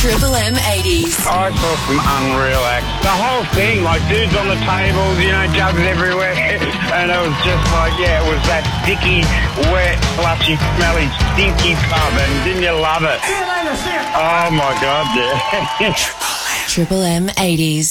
Triple M 80s. I saw some unreal acts. The whole thing, like dudes on the tables, you know, jugs everywhere. And it was just like, yeah, it was that sticky, wet, slushy, smelly, stinky pub. And didn't you love it? Oh, my God, yeah. Triple M 80s.